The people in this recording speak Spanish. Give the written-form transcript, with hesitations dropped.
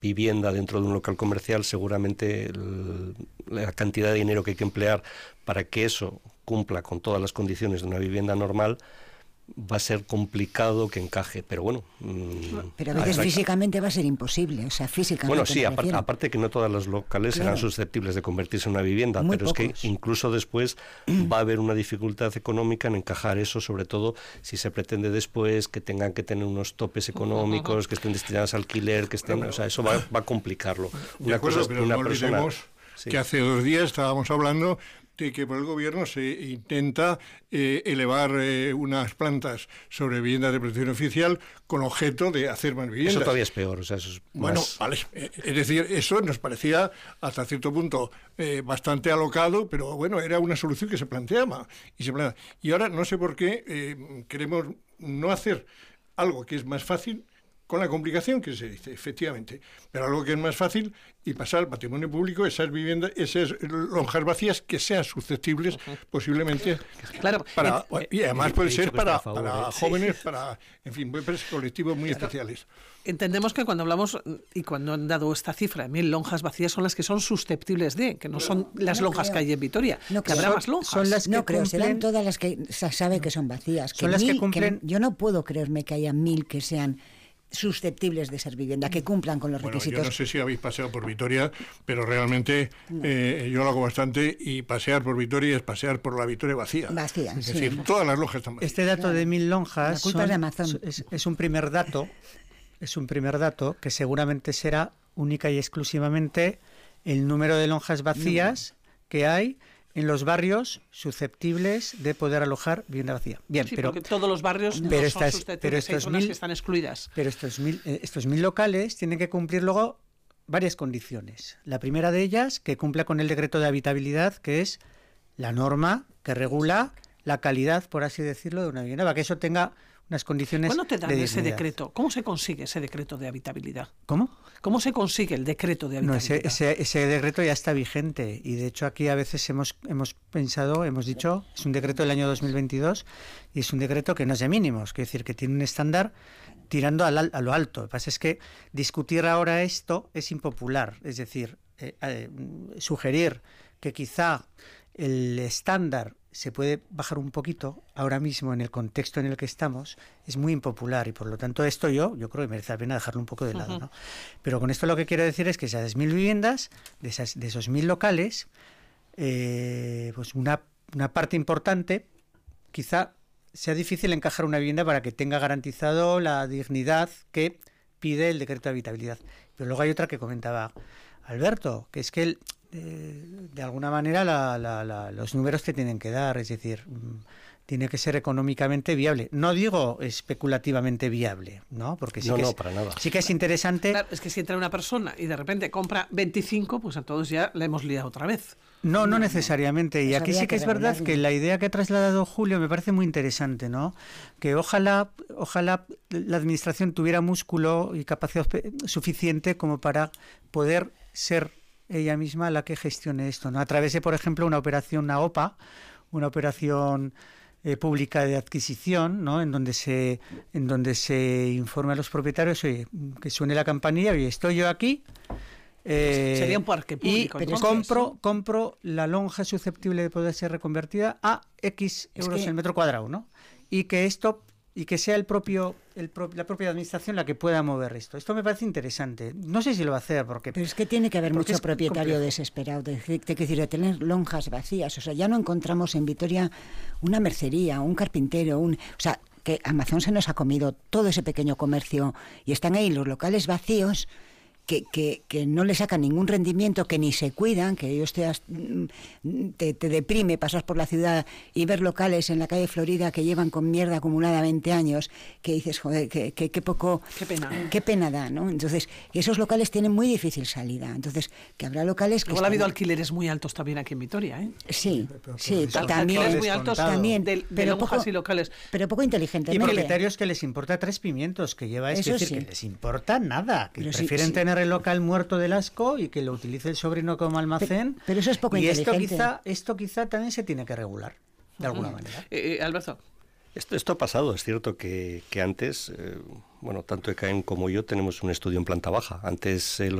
vivienda dentro de un local comercial, seguramente la cantidad de dinero que hay que emplear para que eso cumpla con todas las condiciones de una vivienda normal va a ser complicado que encaje, pero bueno. Pero a veces físicamente va a ser imposible, o sea, físicamente. Bueno, sí, aparte que no todas los locales serán susceptibles de convertirse en una vivienda, pero es que incluso después va a haber una dificultad económica en encajar eso, sobre todo si se pretende después que tengan que tener unos topes económicos, que estén destinados al alquiler, que estén, o sea, eso va a complicarlo. De acuerdo, pero no olvidemos que hace 2 días estábamos hablando de que por el gobierno se intenta elevar unas plantas sobre viviendas de protección oficial con objeto de hacer más viviendas. Eso todavía es peor, o sea, eso es bueno, más... vale, es decir, eso nos parecía hasta cierto punto bastante alocado, pero bueno, era una solución que se planteaba. Y ahora no sé por qué queremos no hacer algo que es más fácil, con la complicación que se dice, efectivamente, pero algo que es más fácil y pasar al patrimonio público esas viviendas, esas lonjas vacías que sean susceptibles posiblemente y además puede ser para jóvenes, para, en fin, para colectivos muy especiales. Entendemos que cuando hablamos y cuando han dado esta cifra de 1000 lonjas vacías son las que son susceptibles de, que no son las lonjas que hay en Vitoria, que habrá más lonjas. Son las que no creo, serán todas las que se sabe que son vacías. Son las que cumplen. Yo no puedo creerme que haya 1000 que sean susceptibles de ser vivienda, que cumplan con los requisitos. Yo no sé si habéis paseado por Vitoria, pero realmente yo lo hago bastante, y pasear por Vitoria es pasear por la Vitoria vacía. Vacía, es decir, todas las lonjas están vacías. Este dato de 1000 lonjas la culpa es de Amazon. Es un primer dato, que seguramente será única y exclusivamente el número de lonjas vacías que hay en los barrios susceptibles de poder alojar vivienda vacía. Bien, sí, pero porque todos los barrios no son susceptibles, hay zonas que están excluidas. Pero estos 1000 locales tienen que cumplir luego varias condiciones. La primera de ellas, que cumpla con el decreto de habitabilidad, que es la norma que regula la calidad, por así decirlo, de una vivienda, para que eso tenga unas condiciones. ¿Cuándo te dan de ese dignidad? decreto? ¿Cómo se consigue ese decreto de habitabilidad? ¿Cómo? ¿Cómo se consigue el decreto de habitabilidad? No, ese decreto ya está vigente, y de hecho aquí a veces hemos dicho, es un decreto del año 2022 y es un decreto que no es de mínimos, es decir, que tiene un estándar tirando a lo alto. Lo que pasa es que discutir ahora esto es impopular, es decir, sugerir que quizá el estándar se puede bajar un poquito ahora mismo en el contexto en el que estamos, es muy impopular, y por lo tanto esto yo creo que merece la pena dejarlo un poco de lado, ¿no? Pero con esto lo que quiero decir es que esas 1000 viviendas, de esos 1000 locales, pues una parte importante, quizá sea difícil encajar una vivienda para que tenga garantizado la dignidad que pide el decreto de habitabilidad. Pero luego hay otra que comentaba Alberto, que es que de alguna manera los números te tienen que dar, es decir, tiene que ser económicamente viable. No digo especulativamente viable, ¿no? Porque no, para nada. Sí que es interesante. Claro, es que si entra una persona y de repente compra 25, pues entonces ya la hemos liado otra vez. No necesariamente. Y aquí sí que es verdad que la idea que ha trasladado Julio me parece muy interesante, ¿no? Que ojalá la administración tuviera músculo y capacidad suficiente como para poder ser ella misma la que gestione esto, ¿no? A través de, por ejemplo, una OPA, una operación pública de adquisición, ¿no? En donde se informe a los propietarios, oye, que suene la campanilla, oye, estoy yo aquí. Sería un parque público. Y compro la lonja susceptible de poder ser reconvertida a X euros el metro cuadrado, ¿no? Y que sea la propia administración la que pueda mover esto. Esto me parece interesante. No sé si lo va a hacer porque... Pero es que tiene que haber mucho propietario desesperado, de tener lonjas vacías. O sea, ya no encontramos en Vitoria una mercería, un carpintero, o sea, que Amazon se nos ha comido todo ese pequeño comercio y están ahí los locales vacíos que no le sacan ningún rendimiento, que ni se cuidan, que ellos te deprime pasar por la ciudad y ver locales en la calle Florida que llevan con mierda acumulada 20 años, que dices, joder, qué poco... Qué pena da, ¿no? Entonces, esos locales tienen muy difícil salida. Entonces, que habrá locales que... Luego ha habido alquileres muy altos también aquí en Vitoria, ¿eh? Sí, también. Alquileres muy altos también, de lonjas y locales. Pero poco inteligente. Y propietarios que les importa 3 pimientos, que lleva, es decir, que les importa nada, que prefieren tener el local muerto del asco y que lo utilice el sobrino como almacén. Pero eso es poco inteligente. Esto quizá también se tiene que regular, de alguna manera. Alberto. Esto ha pasado, es cierto que antes, bueno, tanto ECAEN como yo tenemos un estudio en planta baja. Antes los